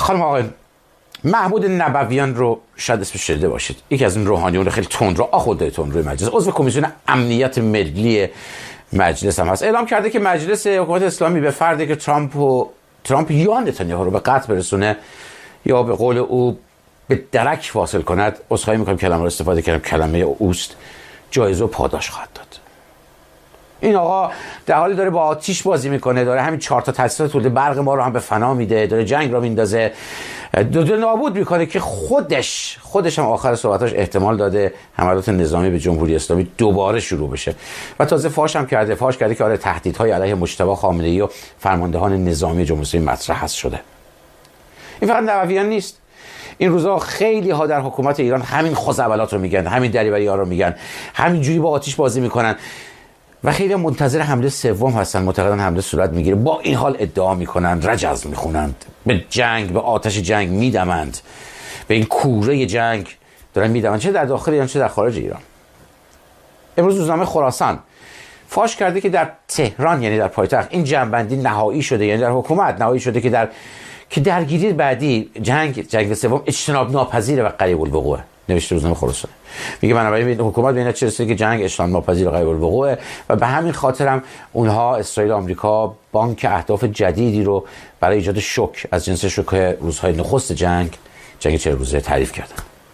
خانم آقایان، محمود نبویان رو شاید اسمش شنیده باشید، یکی از این روحانیون خیلی تندرو آخونده تندروی مجلس، عضو کمیسیون امنیت ملی مجلس هم هست. اعلام کرده که مجلس حکومت اسلامی به فردی که ترامپ یا نتانیاهو رو به قتل برسونه یا به قول او به درک واصل کند، عذرخواهی میکنم کلمه رو استفاده کردم، کلمه اوست، جایزه و پاداش خواهد داد. این آقا در حالی داره با آتیش بازی میکنه، داره همین 4 تا تاسیسات تولید برق ما رو هم به فنا میده، داره جنگ رو میندازه، دو نابود میکنه که خودش هم آخر صحبتاش احتمال داده حملات نظامی به جمهوری اسلامی دوباره شروع بشه و تازه فاش کرده که آره تهدیدهای علیه مجتبی خامنه‌ای و فرماندهان نظامی جمهوری اسلامی مطرح شده. این فقط نبویان نیست، این روزا خیلی ها در حکومت ایران همین خزعبلات رو میگن، همین دریوری‌ها رو میگن، همین جوری با آتش بازی میکنن و خیلی منتظر حمله سوم هستن، معتقدن حمله صورت میگیره. با این حال ادعا میکنن، رجز میخونند، به جنگ، به آتش جنگ میدمند، به این کوره جنگ دارن میدمند، چه در داخل ایران چه در خارج ایران. امروز روزنامه خراسان فاش کرده که در تهران، یعنی در پایتخت، این جنبندی نهایی شده، یعنی در حکومت نهایی شده که درگیری بعدی جنگ سوم اجتناب ناپذیره و قریب الوقوعه. نوشته روزنامه خراسان. میگه بنابراین حکومت به این نتیجه رسیده که جنگ اجتناب ناپذیر و قریب الوقوعه و به همین خاطر هم اونها اسرائیل و آمریکا بانک اهداف جدیدی رو برای ایجاد شوک از جنس شوک روزهای نخست جنگ 40 روزه تعریف کردن.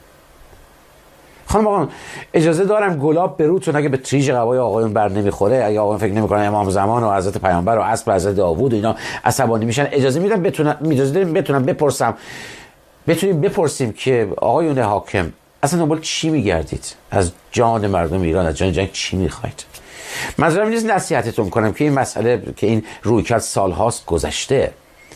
خانم آقایان، اجازه دارم گلاب به روتون اگه به تریج قبای آقایون بر نمیخوره، اگه آقایون فکر نمیکنن امام زمان و حضرت پیامبر و اسب حضرت داوود و اینا عصبانی میشن، اجازه میدم بتونم بپرسم، بتونیم بپرسیم که آقایون حاکم اصلا دنبال چی میگردید؟ از جان مردم ایران، از جان چی میخواید؟ منظورم نیست نصیحتتون کنم که این مسئله، که این رویکرد سالهاست گذشته.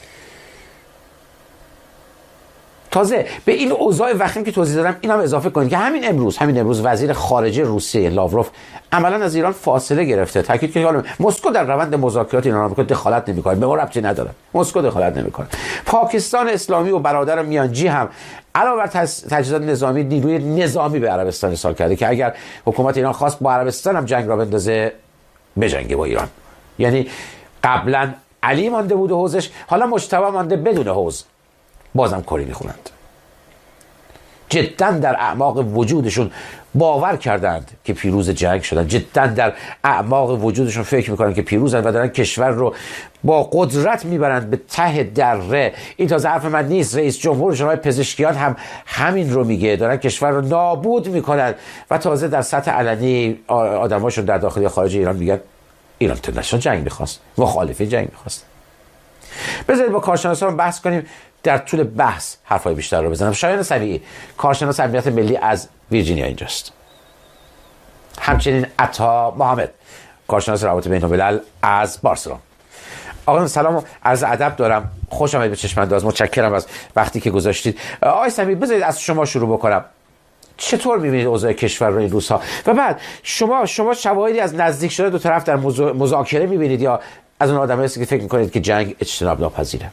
تازه به این اوضاع وخیم که توضیح دادم اینم اضافه کنید که همین امروز وزیر خارجه روسیه لاوروف عملا از ایران فاصله گرفته، تاکید کرد حالا مسکو در روند مذاکرات ایران آمریکا دخالت نمی‌کنه، به ما ربطی نداره، مسکو دخالت نمی‌کنه. پاکستان اسلامی و برادر میانجی هم علاوه بر تجهیزات نظامی، نیروی نظامی به عربستان ارسال کرده که اگر حکومت ایران خواست با عربستان هم جنگ را بندازه، بجنگه با ایران. یعنی قبلا علی مانده بود حوزش، حالا مجتبی مانده بدون حوز، بازم کاری میخونند. جدا در اعماق وجودشون باور کردند که پیروز جنگ شدن، جدا در اعماق وجودشون فکر میکنن که پیروزن و دارن کشور رو با قدرت میبرند به ته دره. این تازه حرف من نیست، رئیس جمهور جناب پزشکیان هم همین رو میگه، دارن کشور رو نابود میکنن و تازه در سطح علنی آدماشون در داخل و خارج ایران میگن ایران تنشان جنگ میخواست، مخالفه جنگ میخواست. بذارید با کارشناسان بحث کنیم، در طول بحث حرفای بیشتر رو بزنم. شایان سبیعی، کارشناس امنیت ملی از ویرجینیا اینجاست. همچنین عطا محمد، کارشناس روابط بین‌الملل از بارسلون. آقایان سلام و عرض ادب دارم، خوش آمدید به چشم انداز، متشکرم از وقتی که گذاشتید. آقای سبیعی بذارید از شما شروع بکنم. چطور می‌بینید اوضاع کشور رو این روزها؟ و بعد شما شواهدی از نزدیک شده دو طرف در مذاکره می‌بینید یا از اون آدمایی که فکر می‌کنید که جنگ اجتناب ناپذیره؟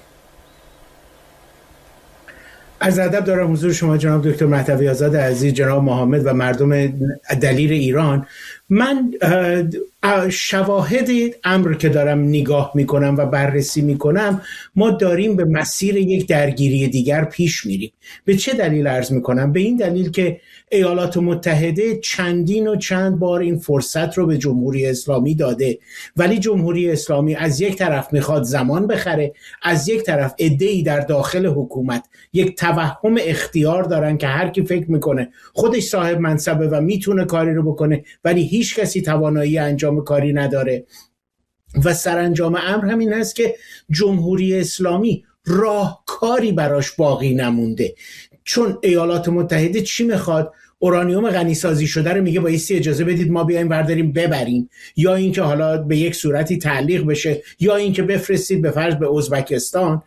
عرض ادب دارم حضور شما جناب دکتر مهدوی آزاد عزیز، جناب محمد و مردم دلیر ایران. من شواهد امر که دارم نگاه میکنم و بررسی میکنم، ما داریم به مسیر یک درگیری دیگر پیش میریم. به چه دلیل عرض میکنم؟ به این دلیل که ایالات متحده چندین و چند بار این فرصت رو به جمهوری اسلامی داده، ولی جمهوری اسلامی از یک طرف میخواد زمان بخره، از یک طرف عده‌ای در داخل حکومت یک توهم اختیار دارن که هر کی فکر میکنه خودش صاحب منصبه و میتونه کاری رو بکنه، ولی هیچ کسی توانایی انجام کاری نداره. و سرانجام امر همین هست که جمهوری اسلامی راهکاری براش باقی نمونده. چون ایالات متحده چی میخواد؟ اورانیوم غنی سازی شده رو میگه بایستی اجازه بدید ما بیایم برداریم ببریم، یا اینکه حالا به یک صورتی تعلیق بشه، یا اینکه بفرستید به فرض به ازبکستان.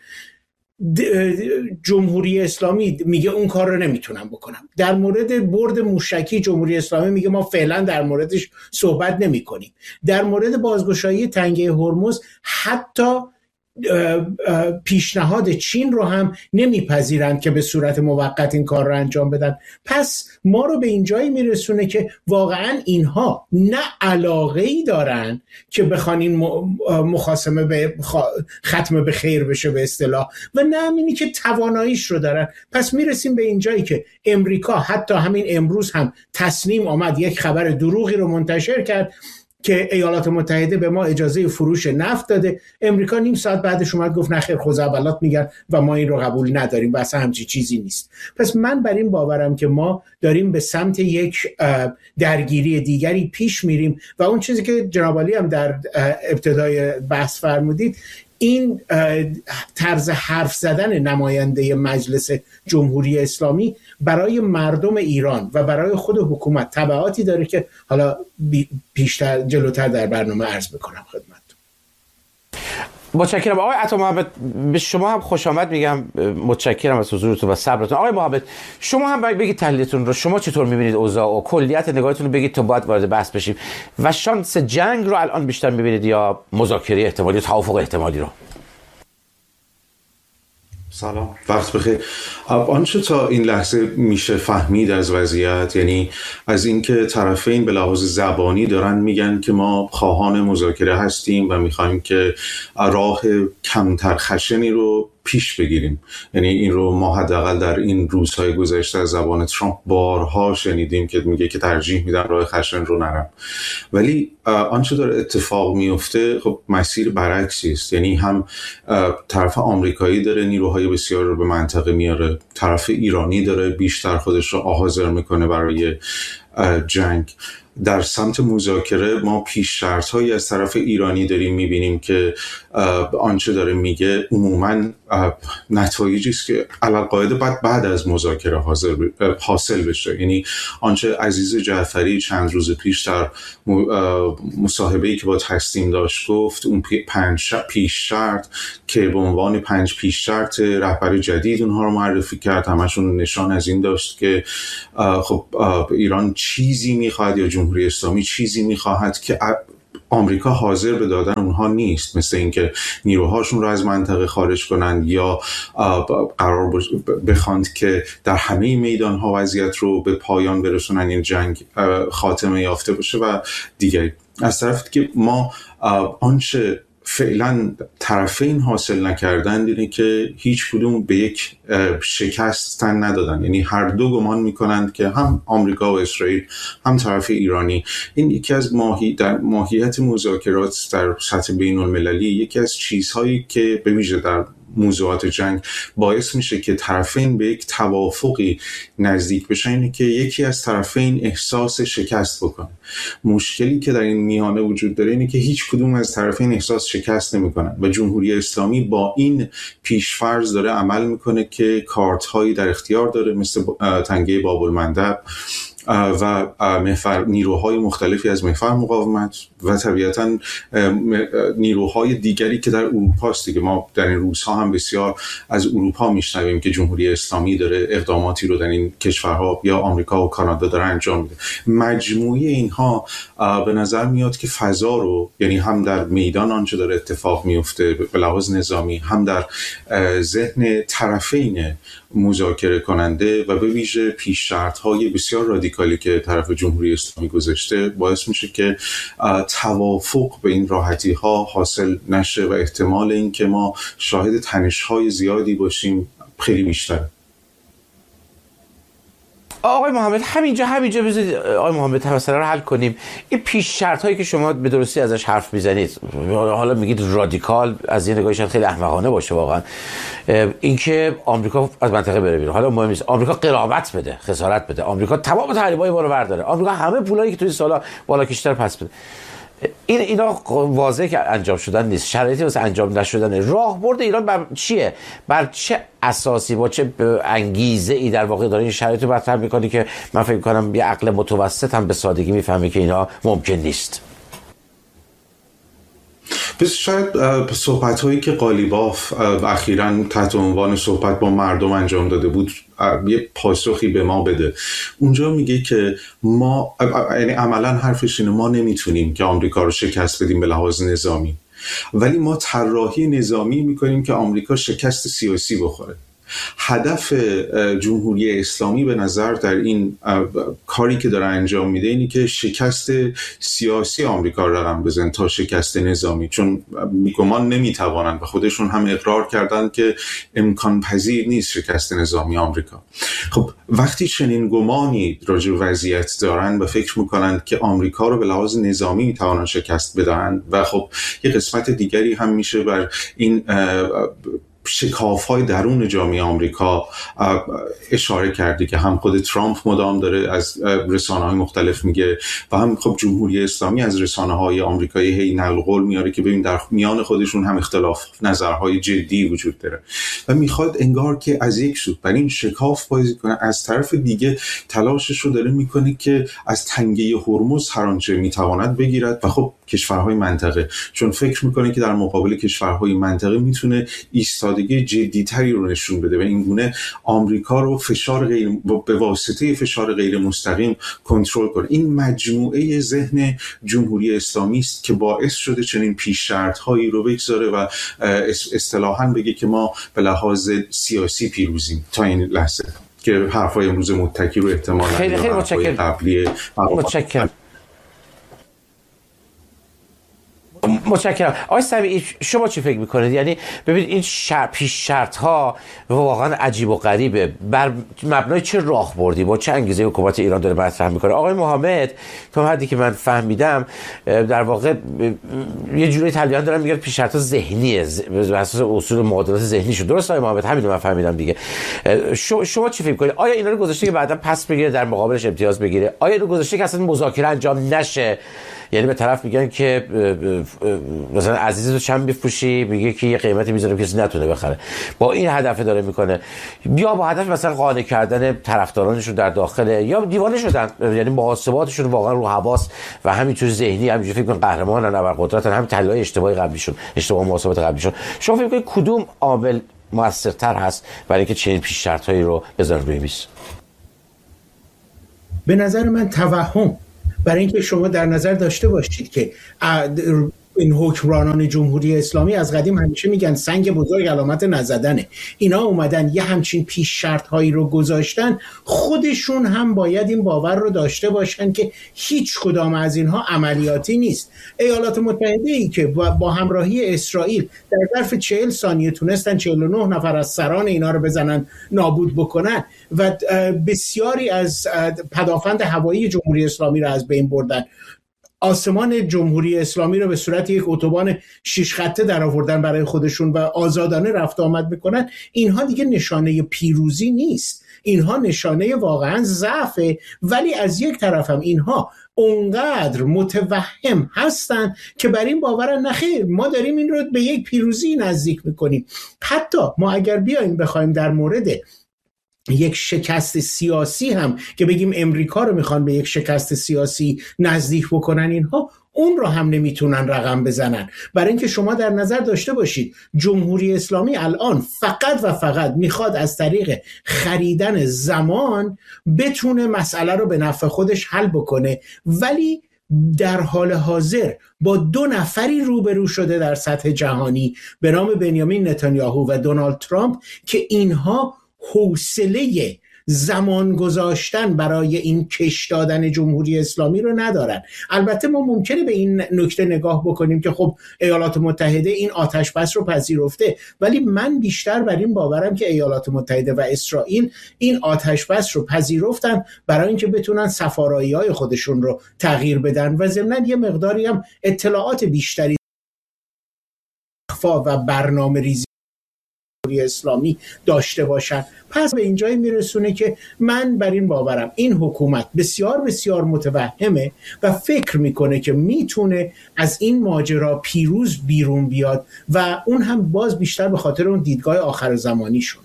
جمهوری اسلامی میگه اون کار رو نمیتونم بکنم. در مورد برد موشکی جمهوری اسلامی میگه ما فعلا در موردش صحبت نمی کنیم. در مورد بازگشایی تنگه هرمز حتی پیشنهاد چین رو هم نمیپذیرند که به صورت موقت این کار رو انجام بدن. پس ما رو به این جایی میرسونه که واقعا اینها نه علاقه‌ای دارن که بخوان این مخاصمه به ختم به خیر بشه به اصطلاح، و نه همینی که تواناییش رو دارن. پس میرسیم به این جایی که امریکا حتی همین امروز هم تصنیم آمد یک خبر دروغی رو منتشر کرد که ایالات متحده به ما اجازه فروش نفت داده. امریکا نیم ساعت بعدش اومد گفت نه خیر، خزعبلات میگن و ما این رو قبول نداریم و اصلا همچی چیزی نیست. پس من بر این باورم که ما داریم به سمت یک درگیری دیگری پیش میریم و اون چیزی که جناب عالی هم در ابتدای بحث فرمودید، این طرز حرف زدن نماینده مجلس جمهوری اسلامی برای مردم ایران و برای خود حکومت تبعاتی داره که حالا پیشتر جلوتر در برنامه عرض بکنم خدمت. متشکرم آقای عطا محمد. به شما هم خوش آمد میگم، متشکرم از حضورتون و صبرتون. آقای محمد شما هم بگید تحلیلتون رو، شما چطور میبینید اوضاع و کلیت نگاهتون رو بگید تا باید وارد بحث بشیم. و شانس جنگ رو الان بیشتر میبینید یا مذاکره احتمالی، توافق احتمالی رو؟ سلام، وقت بخیر. آنچه تا این لحظه میشه فهمید از وضعیت، یعنی از اینکه طرفین به لحاظ زبانی دارن میگن که ما خواهان مذاکره هستیم و میخوایم که راه کمتر خشنی رو پیش بگیریم. یعنی این رو ما حداقل در این روزهای گذشته از زبان ترامپ بارها شنیدیم که میگه که ترجیح میدم راه خشن رو نرم. ولی آنچه داره اتفاق میفته خب مسیر برعکسی است. یعنی هم طرف آمریکایی داره نیروهای بسیار رو به منطقه میاره، طرف ایرانی داره بیشتر خودش رو حاضر میکنه برای جنگ. در سمت مذاکره ما پیش شرط هایی از طرف ایرانی داریم میبینیم که آنچه داره میگه عموماً نتایجی است که علاقاعده بعد از مذاکره حاصل بشه. یعنی آنچه عزیز جعفری چند روز پیش در مصاحبه‌ای که با تسنیم داشت گفت، اون 5 پیش شرط که به عنوان 5 پیش شرط رهبر جدید اونها رو معرفی کرد، همشون نشان از این داشت که خب ایران چیزی میخواد یا جمهوری اسلامی چیزی میخواهد که آمریکا حاضر به دادن اونها نیست، مثل اینکه نیروهاشون رو از منطقه خارج کنند یا قرار بخواند که در همه میدانها وضعیت رو به پایان برسونن، این جنگ خاتمه یافته باشه و دیگه. از طرفی که ما آنچه فعلا طرفین حاصل نکردن اینه که هیچ کدوم به یک شکستن ندادن. یعنی هر دو گمان میکنند که هم آمریکا و اسرائیل هم طرف ایرانی، این یکی از در ماهیت مذاکرات در سطح بین المللی یکی از چیزهایی که به ویژه در موضوعات جنگ باعث میشه که طرفین به یک توافقی نزدیک بشن، اینه که یکی از طرفین احساس شکست بکنه. مشکلی که در این میانه وجود داره اینه که هیچ کدوم از طرفین احساس شکست نمیکنن و جمهوری اسلامی با این پیشفرض داره عمل میکنه که کارت هایی در اختیار داره، مثل تنگه باب المندب و نیروهای مختلفی از محور مقاومت و طبیعتاً نیروهای دیگری که در اروپا است دیگه. ما در این روزها هم بسیار از اروپا میشنویم که جمهوری اسلامی داره اقداماتی رو در این کشورها یا آمریکا و کانادا داره انجام میده. مجموعه اینها به نظر میاد که فضا رو، یعنی هم در میدان آنچه داره اتفاق میفته به لحاظ نظامی، هم در ذهن طرفین مذاکره کننده و به ویژه پیش شرط‌های بسیار رادیکالی که طرف جمهوری اسلامی گذاشته، باعث میشه که توافق به این راحتی‌ها حاصل نشه و احتمال این که ما شاهد تنش‌های زیادی باشیم خیلی بیشتره. آقای محمد همینجا بذارید آقای محمد مسئله رو حل کنیم. این پیش شرط هایی که شما به درستی ازش حرف میزنید، حالا میگید رادیکال، از این نگاهی شاید خیلی احمقانه باشه واقعا، اینکه آمریکا از منطقه بره بیرون، حالا مهم نیست آمریکا قرابت بده، خسارت بده، آمریکا تمام تحریم‌های ما رو برداره، آمریکا همه پولایی که توی سالا بالا کشیده پس بده. اینا واضحه که انجام شدن نیست، شرایطی واسه انجام نشدن. راهبرد ایران بر چیه؟ بر چه اساسی، با چه انگیزه ای در واقع داره این شرایط رو برطرف میکنه که من فکر کنم یه عقل متوسط هم به سادگی میفهمه که اینا ممکن نیست؟ پس شاید صحبت هایی که قالیباف اخیراً تحت عنوان صحبت با مردم انجام داده بود یه پاسخی به ما بده. اونجا میگه که ما، یعنی عملاً حرفش اینه، ما نمیتونیم که آمریکا رو شکست بدیم به لحاظ نظامی، ولی ما طراحی نظامی میکنیم که آمریکا شکست سیاسی بخوره. هدف جمهوری اسلامی به نظر در این کاری که داره انجام میده اینی که شکست سیاسی آمریکا رو رقم بزن تا شکست نظامی، چون بیگمان نمیتوانند و خودشون هم اقرار کردن که امکان پذیر نیست شکست نظامی آمریکا. خب وقتی چنین گمانی راجع به وضعیت دارن و فکر میکنند که آمریکا رو به لحاظ نظامی میتوانن شکست بدن و خب یه قسمت دیگری هم میشه بر این شکاف‌های درون جامعه آمریکا اشاره کردی که هم خود ترامپ مدام داره از رسانه‌های مختلف میگه و هم خب جمهوری اسلامی از رسانه‌های آمریکایی هی نقل قول میاره که ببین در میان خودشون هم اختلاف نظرهای جدی وجود داره و میخواد انگار که از یک سو بر این شکاف بازی کنه، از طرف دیگه تلاشش رو داره میکنه که از تنگه هرمز هر آنچه میتواند بگیرد و خب کشورهای منطقه، چون فکر میکنه که در مقابل کشورهای منطقه میتونه ایستادگی جدیتری رو نشون بده و این گونه آمریکا رو به واسطه فشار غیر مستقیم کنترل کنه. این مجموعه ذهن جمهوری اسلامی است که باعث شده چنین پیش شرط هایی رو بگذاره و اصطلاحاً بگه که ما به لحاظ سیاسی پیروزیم تا این لحظه، که حرفای امروز متکی رو احتمالاً خیلی متشکرم. متشکرم. آقای سمیعی شما چی فکر میکنید؟ یعنی ببینید این پیش شرط ها واقعا عجیب و غریبه، بر مبنای چه راهبردی با چه انگیزه حکومت ایران داره مطرح میکنه؟ آقای محمد تا حدی که من فهمیدم در واقع یه جوری طالبان دارن میگن پیش شرط ها ذهنیه بر اساس اصول معادلات ذهنی شد. درست آقای محمد؟ همین رو من فهمیدم دیگه. شما چی فکر میکنید؟ آیا اینا رو گذاشته که بعدا پس بگیره در مقابلش امتیاز بگیره؟ آیا رو گذاشته که اصلا مذاکره انجام نشه؟ یعنی به طرف میگن که مثلا عزیز تو چند بفروشی، میگه که یه قیمتی میذاره کسی نتونه بخره، با این هدف داره میکنه، یا با هدف مثلا قانع کردن طرفدارانشون در داخل، یا دیوانه شدن یعنی محاسباتشون واقعا رو حواس و همینطور ذهنی همینجوری فکر کنن قهرمانن ابرقدرتن، همین تحلیل‌های اشتباهی قبلیشون، اشتباه محاسبات قبلیشون. شما فکر کنید کدوم عامل موثرتر هست برای اینکه چنین پیش شرطایی رو بذارن روی میز؟ به نظر من توهم، برای اینکه شما در نظر داشته باشید که این حکمرانان جمهوری اسلامی از قدیم همیشه میگن سنگ بزرگ علامت نزدنه. اینا اومدن یه همچین پیش شرط هایی رو گذاشتن، خودشون هم باید این باور رو داشته باشن که هیچ کدام از اینها عملیاتی نیست. ایالات متحده ای که با همراهی اسرائیل در ظرف 40 ثانیه تونستن 49 نفر از سران اینا رو بزنن نابود بکنن و بسیاری از پدافند هوایی جمهوری اسلامی رو از بین بردن، آسمان جمهوری اسلامی رو به صورت یک اتوبان 6 خطه در آوردن برای خودشون و آزادانه رفت آمد میکنن، اینها دیگه نشانه پیروزی نیست، اینها نشانه واقعا ضعفه. ولی از یک طرف هم اینها اونقدر متوهم هستن که بر این باورن نخیر ما داریم این رو به یک پیروزی نزدیک میکنیم. حتی ما اگر بیایم بخوایم در مورد یک شکست سیاسی هم که بگیم امریکا رو میخوان به یک شکست سیاسی نزدیک بکنن، اینها اون رو هم نمیتونن رقم بزنن. برای اینکه شما در نظر داشته باشید جمهوری اسلامی الان فقط و فقط میخواد از طریق خریدن زمان بتونه مسئله رو به نفع خودش حل بکنه، ولی در حال حاضر با 2 نفری روبرو شده در سطح جهانی به نام بنیامین نتانیاهو و دونالد ترامپ که اینها حوصله زمان گذاشتن برای این کش دادن جمهوری اسلامی رو ندارن. البته ما ممکنه به این نکته نگاه بکنیم که خب ایالات متحده این آتش بس رو پذیرفته، ولی من بیشتر بر این باورم که ایالات متحده و اسرائیل این آتش بس رو پذیرفتن برای اینکه بتونن سفارایی‌های خودشون رو تغییر بدن و ضمناً یه مقداری هم اطلاعات بیشتری و برنامه‌ریزی اسلامی داشته باشن. پس به اینجایی میرسونه که من بر این باورم این حکومت بسیار بسیار متوهمه و فکر میکنه که میتونه از این ماجرا پیروز بیرون بیاد و اون هم باز بیشتر به خاطر اون دیدگاه آخر زمانی شونه.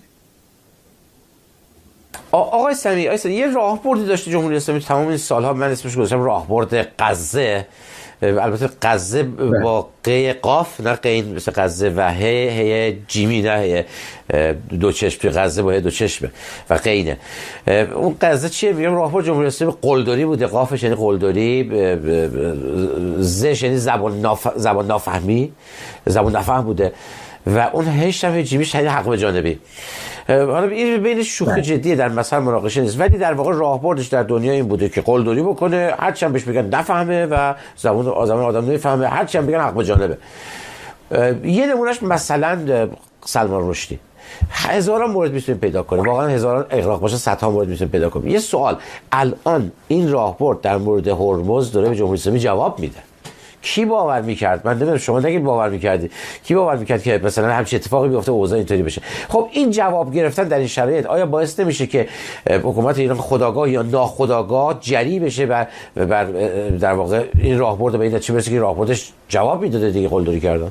آقای سمیعی یه راهبردی داشته جمهوری اسلامی تمام این سالها، من اسمش گذاشتم راهبرد غزه، البته غزه با ق قاف، نه قین مثل غزه، و هی جیمی، نه هی دو چشم، توی غزه با دو چشمه و قینه. اون غزه چیه؟ میگم راهبر جمهوری اسلامی قلدری بوده، قافش یعنی قلدری، زش یعنی زبان نافهمی، زبان نفهم بوده، و اون هشت هم جیمیش یعنی حق به جانبی. حالا این بین شوخی جدیه، در مثلا مناقشه نیست، ولی در واقع راهبردش در دنیا این بوده که قلدری بکنه، هرچی هم بهش بگن نفهمه و زبان آدم نمیفهمه، هرچی هم بگن حق به جانبه. یه نمونهش مثلا سلمان رشدی، هزاران مورد میتونیم پیدا کنیم، واقعا هزاران اغراق باشه صدها مورد میتونیم پیدا کنیم. یه سوال، الان این راهبرد در مورد هرمز داره به جمهوری اسلامی جواب میده. کی باور میکرد؟ من نمیدونم، شما نگید باور میکردی، کی باور میکرد که مثلا همچین اتفاقی بیفته و اوضاع اینطوری بشه؟ خب این جواب گرفتن در این شرایط آیا باعث نمیشه که حکومت ایران خودآگاه یا ناخودآگاه جری بشه و بر در واقع این راهبرد به این چه برسه که راهبردش جواب میداده دیگه قلدری کردن؟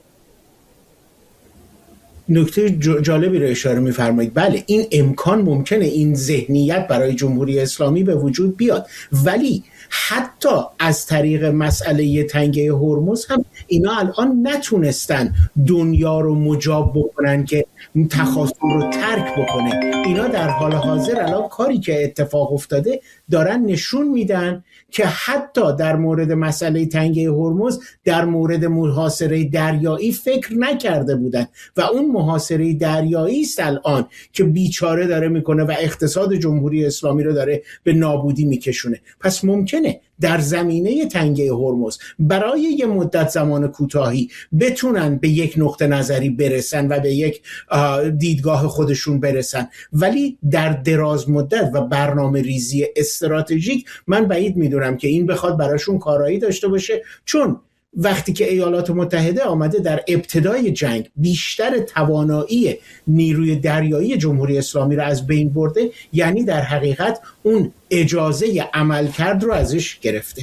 نکته جالبی رو اشاره می‌فرمایید. بله، این امکان ممکنه، این ذهنیت برای جمهوری اسلامی به وجود بیاد، ولی حتی از طریق مسئله تنگه هرمز هم اینا الان نتونستن دنیا رو مجاب بکنن که تخاصم رو ترک بکنه. اینا در حال حاضر الان کاری که اتفاق افتاده دارن نشون میدن که حتی در مورد مسئله تنگه هرمز در مورد محاصره دریایی فکر نکرده بودن و اون محاصره دریایی است الان که بیچاره داره میکنه و اقتصاد جمهوری اسلامی رو داره به نابودی میکشونه. پس ممکنه در زمینه تنگه هرمز برای یه مدت زمان کوتاهی بتونن به یک نقطه نظری برسن و به یک دیدگاه خودشون برسن، ولی در دراز مدت و برنامه ریزی استراتژیک من بعید میدونم که این بخواد براشون کارایی داشته باشه، چون وقتی که ایالات متحده آمده در ابتدای جنگ بیشتر توانایی نیروی دریایی جمهوری اسلامی را از بین برده، یعنی در حقیقت اون اجازه عملکرد رو ازش گرفته.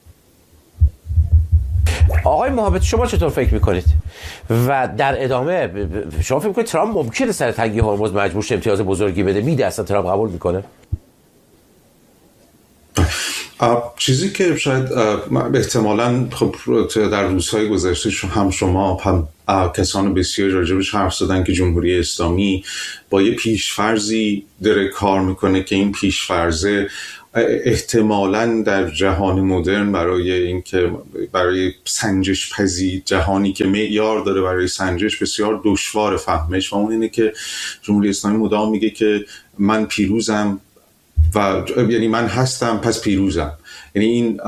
آقای محمد شما چطور فکر میکنید؟ و در ادامه شما فکر میکنید ترامپ ممکنه سر تنگی هرمز مجبور شه امتیاز بزرگی بده؟ میده اصلا ترامپ قبول میکنه؟ چیزی که شاید احتمالاً خب در روزهای گذشته هم شما هم کسان بسیار راجبش حرف زدن که جمهوری اسلامی با یه پیشفرضی داره کار میکنه که این پیشفرضه احتمالاً در جهان مدرن برای سنجش پذیر، جهانی که معیار داره برای سنجش، بسیار دشوار فهمش، و اون اینه که جمهوری اسلامی مدام میگه که من پیروزم و یعنی من هستم پس پیروزم. یعنی این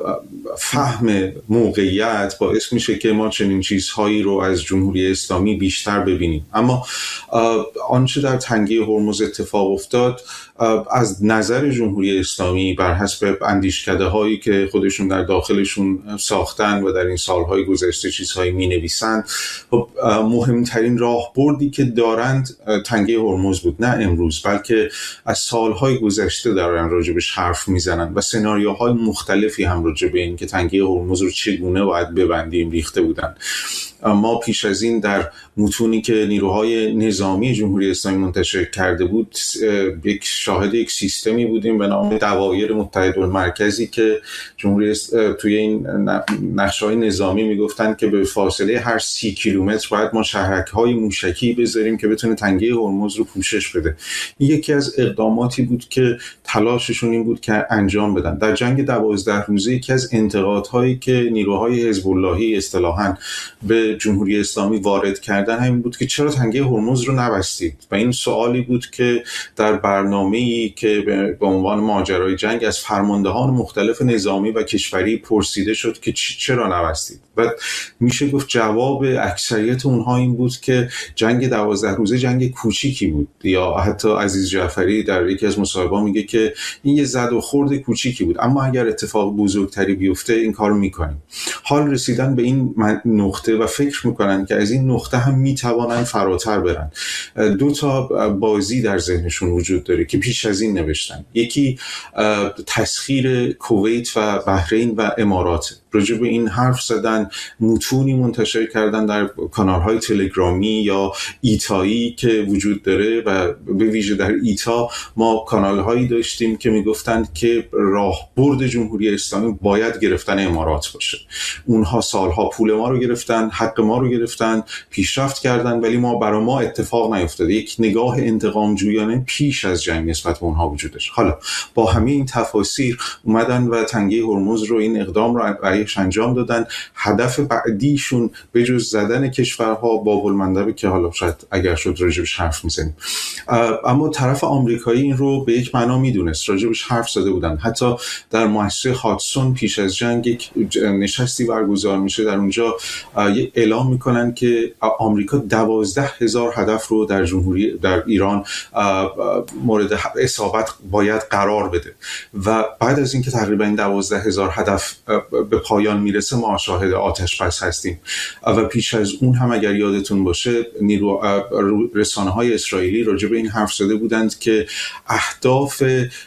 فهم موقعیت باعث میشه که ما چنین چیزهایی رو از جمهوری اسلامی بیشتر ببینیم. اما آنچه در تنگه هرمز اتفاق افتاد از نظر جمهوری اسلامی بر حسب اندیشکده هایی که خودشون در داخلشون ساختن و در این سالهای گذشته چیزهایی می نویسند، مهمترین راهبردی که دارند تنگه هرمز بود، نه امروز بلکه از سالهای گذشته دارن راجبش حرف میزنن و سناریوهای مختلفی هم راجب این که تنگه هرمز رو چگونه باید ببندیم ریخته بودن. ما پیش از این در متونی که نیروهای نظامی جمهوری اسلامی منتشر کرده بود شاهد یک سیستمی بودیم به نام دوایر متحدالمرکزی که جمهوری توی این نقشه‌های نظامی میگفتن که به فاصله هر 30 کیلومتر باید ما شهرک‌های موشکی بذاریم که بتونه تنگه هرمز رو پوشش بده. این یکی از اقداماتی بود که تلاششون این بود که انجام بدن. در جنگ 12 روزه یکی از انتقادهایی که نیروهای حزب اللهی اصطلاحاً به جمهوری اسلامی وارد کردن همین بود که چرا تنگه هرمز رو نبستید، و این سوالی بود که در برنامه‌ای که به عنوان ماجرای جنگ از فرماندهان مختلف نظامی و کشوری پرسیده شد که چرا نبستید، و میشه گفت جواب اکثریت اونها این بود که جنگ 12 روزه جنگ کوچیکی بود، یا حتی عزیز جعفری در یکی از مصاحبه‌ها میگه که این یه زد و خورد کوچیکی بود، اما اگر اتفاق بزرگتری بیفته این کارو میکنیم. حال رسیدن به این نقطه و فکر میکنن که از این نقطه هم میتوانن فراتر برن. دو تا بازی در ذهنشون وجود داره که پیش از این نوشتن. یکی تسخیر کویت و بحرین و امارات. راجع به این حرف زدن، متونی منتشر کردن در کانال‌های تلگرامی یا ایتایی که وجود داره و به ویژه در ایتا ما کانال‌هایی داشتیم که میگفتند که راهبرد جمهوری اسلامی باید گرفتن امارات باشه. اونها سالها پول ما رو گرفتن، حق ما رو گرفتن، پیشرفت کردن، ولی برای ما اتفاق نیفتاده. یک نگاه انتقام جویانه پیش از جنگ نسبت به اونها وجود داشت. حالا با همه این تفاسیر اومدن و تنگه هرمز رو، این اقدام رو برایش انجام دادن. هدف بعدیشون به جز زدن کشورها باب المندبه که حالا شاید اگر شد راجبش حرف میزنیم، اما طرف آمریکایی این رو به یک معنا میدونست، راجبش حرف زده بودن. حتی در مؤسسه هادسون پیش از جنگ یک نشستی برگزار میشه، در اونجا اعلام میکنن که آمریکا 12,000 هدف رو در ایران مورد اصابت باید قرار بده و بعد از اینکه تقریبا 12,000 هدف به پایان میرسه ما شاهد آتش بس هستیم. و پیش از اون هم اگر یادتون باشه رسانه‌های اسرائیلی راجع به این حرف زده بودند که اهداف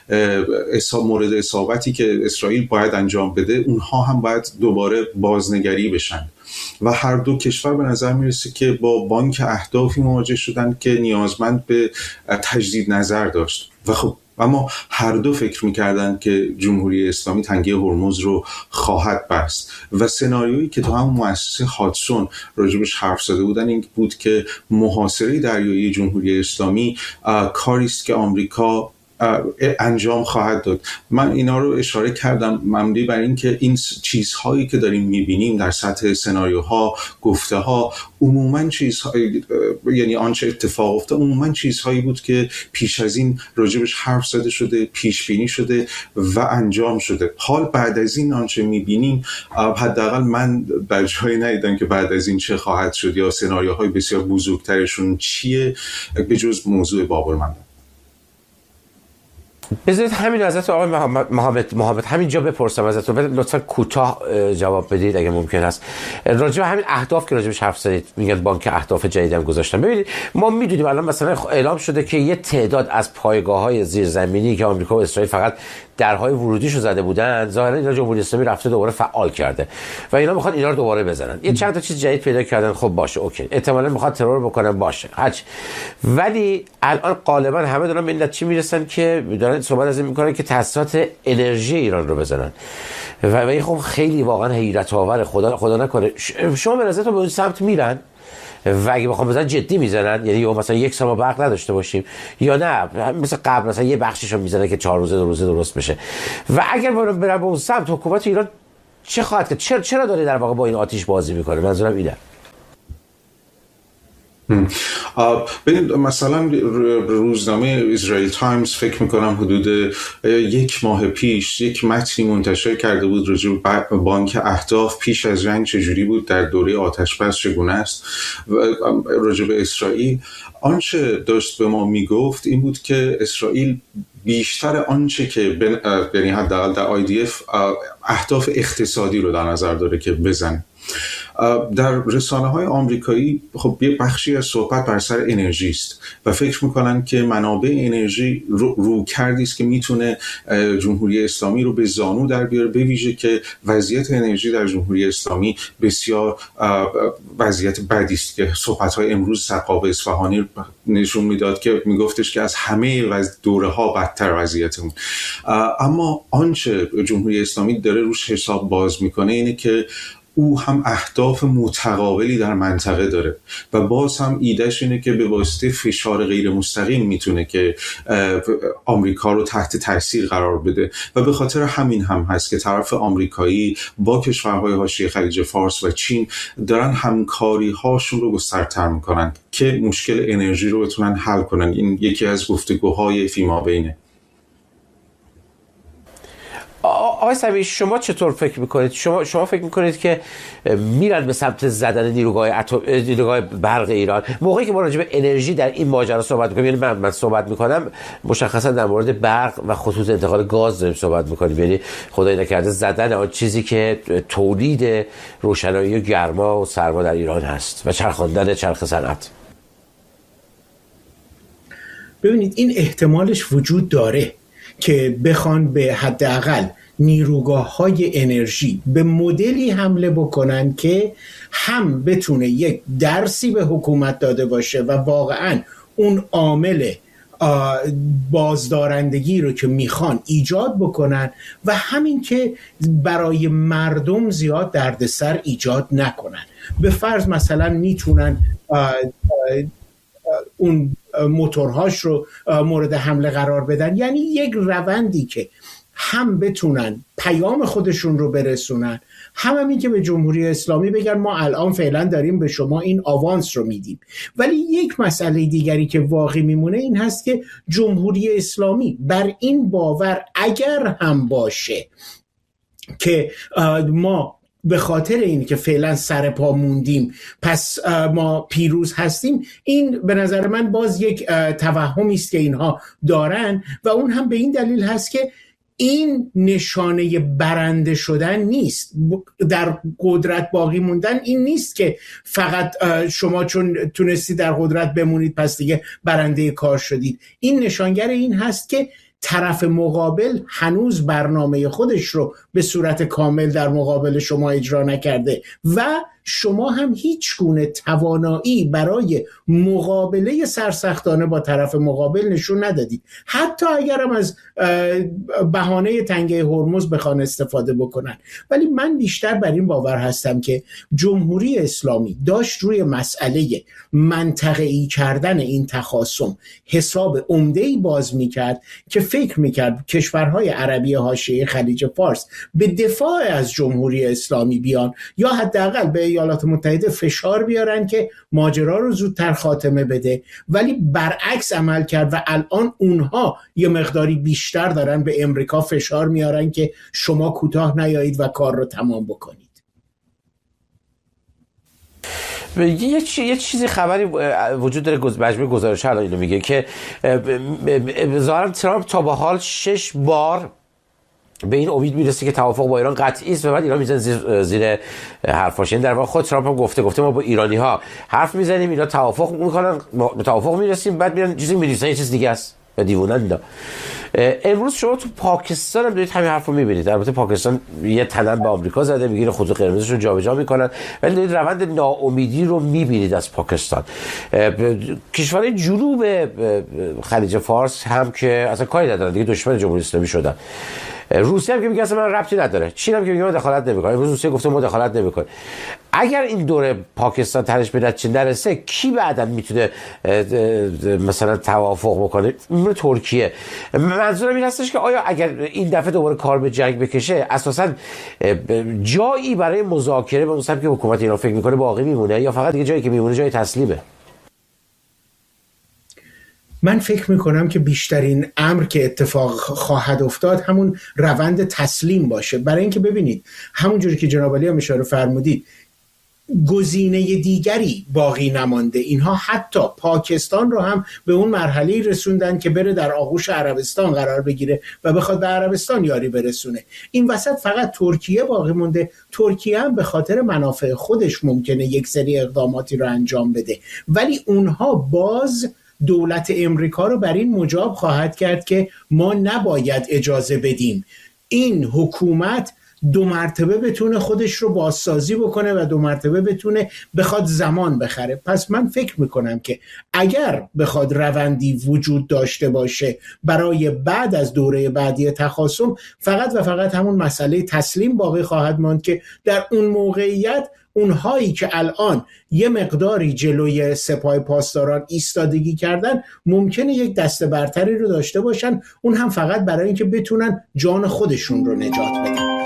مورد اصابتی که اسرائیل باید انجام بده اونها هم باید دوباره بازنگری بشن و هر دو کشور به نظر میرسه که با بانک اهدافی مواجه شدن که نیازمند به تجدید نظر داشت و خب اما هر دو فکر میکردن که جمهوری اسلامی تنگه هرمز رو خواهد بست و سناریویی که تو هم مؤسسه هادسون راجبش حرف زده بودن این بود که محاصره دریایی جمهوری اسلامی کاری است که آمریکا انجام خواهد داد. من اینا رو اشاره کردم مبنی بر این که این چیزهایی که داریم میبینیم در سطح سناریوها، گفته ها، عموما چیزهایی، یعنی آنچه اتفاق افتاد عموما چیزهایی بود که پیش از این راجبش حرف زده شده، پیش بینی شده و انجام شده. حال بعد از این آنچه میبینیم، حداقل من در جایی ندیدم که بعد از این چه خواهد شد یا سناریوهای بسیار بزرگترشون چیه به جز موضوع باب المندب. بذارید همین ازت آقای محمد همینجا بپرسم ازتون، لطفا کوتاه جواب بدید اگه ممکن است. راجع به همین اهداف که راجعش حرف زدید، میگن بانک اهداف جدیدم گذاشتن. ببینید ما میدونیم الان مثلا اعلام شده که یه تعداد از پایگاه‌های زیرزمینی که آمریکا و اسرائیل فقط درهای ورودیشو زده بودن، ظاهرا اینا جمهوری اسلامی رفته دوباره فعال کرده و اینا میخوان اینا رو دوباره بزنن. یه چند تا چیز جدید پیدا کردن، خب باشه اوکی، احتمالاً میخواد ترور بکنن، باشه هرچی. ولی الان غالبا همه دارن به این نتیجه میرسن که دارن صحبت از این میکنن که تأسیسات انرژی ایران رو بزنن و این خب خیلی واقعا حیرت آور. خدا نکنه شما به نظرتون به اون سمت میرن و اگه بخوام مثلا جدی میزنن، یعنی مثلا یک سال ما برق نداشته باشیم یا نه مثل قبل مثلا یه بخشیشو میزنه که 4 روزه 2 روزه درست بشه و اگر برن به اون سمت حکومت ایران چه خواهد کرد؟ چرا داره در واقع با این آتش بازی میکنه؟ منظورم اینه. ببینید مثلا روزنامه اسرائیل تایمز فکر میکنم حدود 1 ماه پیش یک متنی منتشر کرده بود راجع به بانک اهداف پیش از جنگ چجوری بود، در دوره آتش بس چگونه است. راجع به اسرائیل آنچه داشت به ما میگفت این بود که اسرائیل بیشتر آنچه که یعنی حداقل در IDF اهداف اقتصادی رو در نظر داره که بزنه. در رسانه‌های آمریکایی خب یه بخشی از صحبت بر سر انرژی است و فکر میکنن که منابع انرژی رو کردی است که میتونه جمهوری اسلامی رو به زانو در بیاره، به ویژه که وضعیت انرژی در جمهوری اسلامی بسیار وضعیت بدی است که صحبت‌های امروز سقاف اصفهانی نشون میداد که میگفتش که از همه دوره‌ها بدتر وضعیتمون. اما آنچه جمهوری اسلامی داره روش حساب باز میکنه اینه که او هم اهداف متقابلی در منطقه داره و باز هم ایدهش اینه که به واسطه فشار غیر مستقیم میتونه که آمریکا رو تحت تاثیر قرار بده و به خاطر همین هم هست که طرف آمریکایی با کشورهای حاشیه خلیج فارس و چین دارن همکاری هاشون رو گسترتر میکنن که مشکل انرژی رو بتونن حل کنن. این یکی از گفتگوهای فیمابینه. آقای صبیح شما چطور فکر میکنید؟ شما فکر میکنید که میرن به سمت زدن نیروگاه برق ایران؟ موقعی که ما راجع به انرژی در این ماجرا صحبت میکنیم، یعنی من صحبت میکنم مشخصا در مورد برق و خطوط انتقال گاز داریم صحبت میکنیم، یعنی خدای نکرده زدن آن چیزی که تولید روشنایی و گرما و سرما در ایران هست و چرخاندن چرخ صنعت. ببینید این احتمالش وجود داره که بخوان به حداقل نیروگاه‌های انرژی به مدلی حمله بکنن که هم بتونه یک درسی به حکومت داده باشه و واقعاً اون عامل بازدارندگی رو که میخوان ایجاد بکنن و همین که برای مردم زیاد دردسر ایجاد نکنن. به فرض مثلا میتونن اون موتورهاش رو مورد حمله قرار بدن، یعنی یک روندی که هم بتونن پیام خودشون رو برسونن، همین که به جمهوری اسلامی بگن ما الان فعلا داریم به شما این آوانس رو میدیم. ولی یک مسئله دیگری که واقعی میمونه این هست که جمهوری اسلامی بر این باور اگر هم باشه که ما به خاطر این که فعلا سر پا موندیم پس ما پیروز هستیم، این به نظر من باز یک توهمی است که اینها دارن و اون هم به این دلیل هست که این نشانه برنده شدن نیست. در قدرت باقی موندن این نیست که فقط شما چون تونستی در قدرت بمونید پس دیگه برنده کار شدید. این نشانگر این هست که طرف مقابل هنوز برنامه خودش رو به صورت کامل در مقابل شما اجرا نکرده و شما هم هیچ گونه توانایی برای مقابله سرسختانه با طرف مقابل نشون ندادید. حتی اگر هم از بهانه تنگه هرمز بخوان استفاده بکنن. ولی من بیشتر بر این باور هستم که جمهوری اسلامی داشت روی مسئله منطقه‌ای کردن این تخاصم حساب عمده‌ای باز میکرد که فکر میکرد کشورهای عربی حاشیه خلیج فارس به دفاع از جمهوری اسلامی بیان یا حداقل به ایالات متحده فشار بیارن که ماجرا رو زودتر خاتمه بده، ولی برعکس عمل کرد و الان اونها یه مقداری بیشتر دارن به امریکا فشار میارن که شما کوتاه نیایید و کار رو تمام بکنید. یه چیزی خبری وجود داره، مجموعه گزارش الان اینو میگه که ظاهرا ترامپ تا به حال 6 بار به این امید میرسه که توافق با ایران قطعی است و بعد ایران میزنه زیر حرفاش. این در واقع خود ترامپ هم گفته ما با ایرانی ها حرف میزنیم، اینا توافق میکنن، به توافق میرسیم، بعد میرن چیزی میریسن یه چیز دیگه است و دیوونن اینا. امروز شما تو پاکستان هم دارید همین حرفو میبینید. البته پاکستان یه تنم به آمریکا زده، میگیره خط قرمزش رو جابجا میکنن، ولی دارید روند ناامیدی رو میبینید از پاکستان. کشورهای جنوب خلیج فارس هم که اصلا کاری ندارن دیگه، دشمن جمهوری اسلامی شدن. روسیه هم که میگه اصلا من ربطی نداره، چین هم که میگه من دخالت نمیکنه. امروز روسیه گفته ما دخالت نمیکنه. اگر این دوره پاکستان ترش به نتیجه نرسه کی بعداً میتونه مثلا توافق بکنه؟ ترکیه. منظورم این هستش که آیا اگر این دفعه دوباره کار به جنگ بکشه اساساً جایی برای مذاکره به مثلا که حکومت ایران فکر میکنه باقی میمونه یا فقط دیگه جایی که میمونه جای تسلیمه؟ من فکر میکنم که بیشترین امر که اتفاق خواهد افتاد همون روند تسلیم باشه. برای اینکه ببینید همونجوری که جناب علی هم اشاره فرمودید گزینه دیگری باقی نمانده. اینها حتی پاکستان رو هم به اون مرحله رسوندن که بره در آغوش عربستان قرار بگیره و بخواد به عربستان یاری برسونه. این وسط فقط ترکیه باقی مونده. ترکیه هم به خاطر منافع خودش ممکنه یک سری اقداماتی رو انجام بده، ولی اونها باز دولت امریکا رو بر این مجاب خواهد کرد که ما نباید اجازه بدیم این حکومت 2 مرتبه بتونه خودش رو بازسازی بکنه و 2 مرتبه بتونه بخواد زمان بخره. پس من فکر میکنم که اگر بخواد روندی وجود داشته باشه برای بعد از دوره بعدی تخاصم، فقط و فقط همون مسئله تسلیم باقی خواهد ماند که در اون موقعیت اونهایی که الان یه مقداری جلوی سپاه پاسداران ایستادگی کردن ممکنه یک دسته برتری رو داشته باشن، اون هم فقط برای اینکه بتونن جان خودشون رو نجات بدن.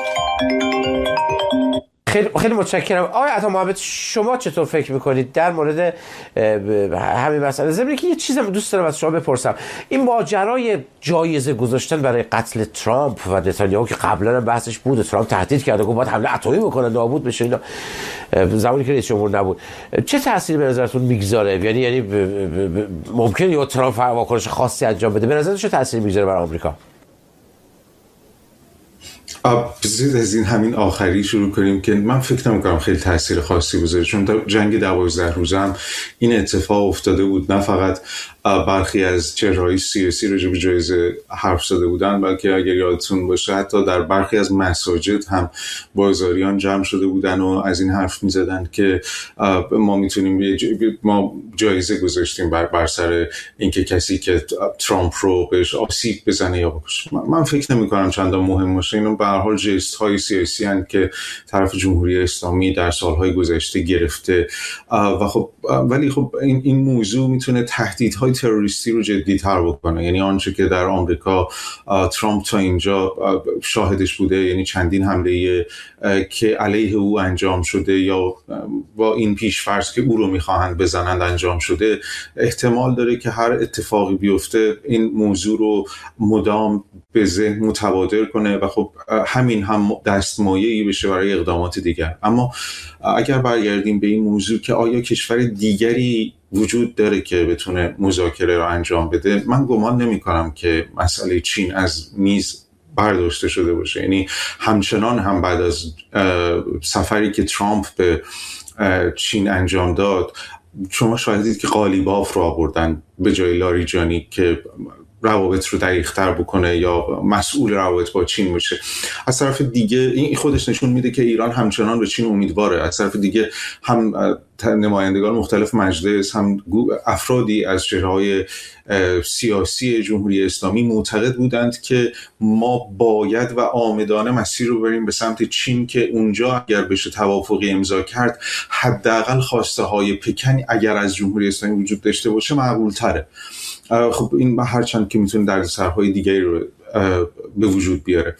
خیلی متشکرم. آقای عطا محمد شما چطور فکر میکنید در مورد همین مسئله؟ ضمن که یه چیزم دوست دارم از شما بپرسم، این ماجرای جایزه گذاشتن برای قتل ترامپ و نتانیاهو که قبلا هم بحثش بود، ترامپ تهدید کرده گفت باید حمله اتمی بکنن نابود بشه اینا زمانی که رئیس جمهور نبود، چه تأثیری به نظرتون میگذاره؟ یعنی ممکنه یا ترامپ واکنش خاصی انجام بده؟ به نظرتون چه تأثیری میگذاره برای آمریکا؟ بذارید از این همین آخری شروع کنیم که من فکر نمی‌کنم خیلی تاثیر خاصی بذاره، چون جنگ 12 روزه هم این اتفاق افتاده بود. نه فقط برخی از چهره‌های سیاسی راجع به جایزه حرف زده بودن، بلکه اگر یادتون باشه حتی در برخی از مساجد هم بازاریان جمع شده بودن و از این حرف می‌زدن که ما میتونیم ما جایزه گذاشتیم بر سر اینکه کسی که ترامپ رو بهش آسیب بزنه یا بکشه. من فکر نمی‌کنم چندان مهم باشه. اینو به هر حال جست‌های سیاسی هستند که طرف جمهوری اسلامی در سال‌های گذشته گرفته و خب ولی خب این موضوع میتونه تهدیدهای تروریستی رو جدی‌تر بکنه. یعنی آنچه که در آمریکا ترامپ تا اینجا شاهدش بوده، یعنی چندین حمله که علیه او انجام شده یا با این پیش‌فرض که او رو می‌خواهند بزنند انجام شده، احتمال داره که هر اتفاقی بیفته این موضوع رو مدام به ذهن متبادر کنه و خب همین هم دستمایه‌ای بشه برای اقدامات دیگر. اما اگر برگردیم به این موضوع که آیا کشور دیگری وجود داره که بتونه مذاکره رو انجام بده، من گمان نمی‌کنم که مسئله چین از میز برداشته شده باشه. یعنی همچنان هم بعد از سفری که ترامپ به چین انجام داد، شما شاهدید که قالیباف رو آوردن به جای لاریجانی که روابط رو دقیق‌تر بکنه یا مسئول روابط با چین باشه. از طرف دیگه این خودش نشون میده که ایران همچنان به چین امیدواره. از طرف دیگه هم نمایندگان مختلف مجلس، هم افرادی از چهره‌های سیاسی جمهوری اسلامی معتقد بودند که ما باید و عامدانه مسیر رو بریم به سمت چین که اونجا اگر بشه توافقی امضا کرد، حداقل خواسته های پکن اگر از جمهوری اسلامی وجود داشته باشه معقول تره. خب این هرچند که میتونه دردسرهای دیگری رو به وجود بیاره.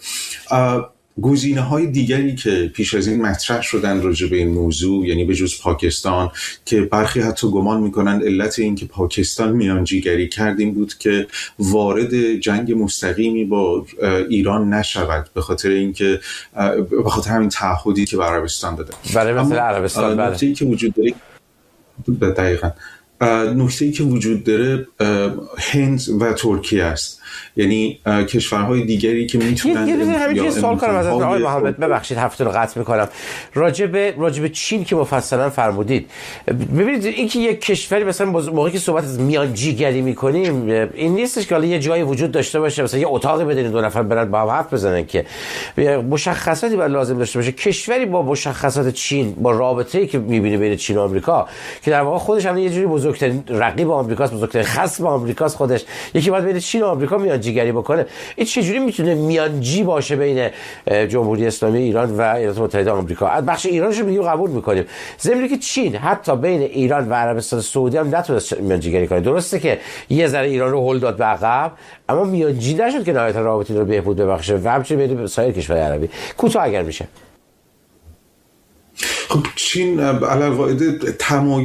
گزینه‌های دیگری که پیش از این مطرح شدن راجع به این موضوع، یعنی به جز پاکستان که برخی حتی گمان میکنن علت این که پاکستان میانجیگری کرد این بود که وارد جنگ مستقیمی با ایران نشود، به خاطر اینکه به خاطر همین تعهدی که به عربستان داده. برای مثل عربستان نکته‌ای که وجود داره دقیقاً نکته‌ای که وجود داره هند و ترکیه است. یعنی کشورهای دیگری که میتونن همین سوال کنم از آقای محمد، ببخشید حرفتون رو قطع میکنم، راجع به چین که مفصلا فرمودید. ببینید اینکه یک کشوری مثلا موقعی که صحبت از میانجیگری میکنیم این نیستش که حالا یه جایی وجود داشته باشه مثلا یه اتاقی بدین دو نفر برن با هم حرف بزنن، که مشخصاتی باید لازم داشته باشه. کشوری با مشخصات چین، با رابطه‌ای که میبینی بین چین و آمریکا که در واقع خودش هم یه جوری بزرگترین رقیب آمریکاست، بزرگترین خصم آمریکاست، خودش یکی باید بین چین و آمریکا میانجیگری بکنه. این چجوری میتونه میانجی باشه بین جمهوری اسلامی ایران و ایالات متحده آمریکا؟ از بخش ایرانش رو قبول میکنیم، ضمن که چین حتی بین ایران و عربستان سعودی هم نتونست میانجیگری کنه. درسته که یه ذره ایران رو هل داد به عقب، اما میانجی نشد که نهایتا رابطه رو بهبود ببخشه و همچنین بین سایر کشورهای عربی. کوتاه اگر میشه. خب چین علاوه تمایل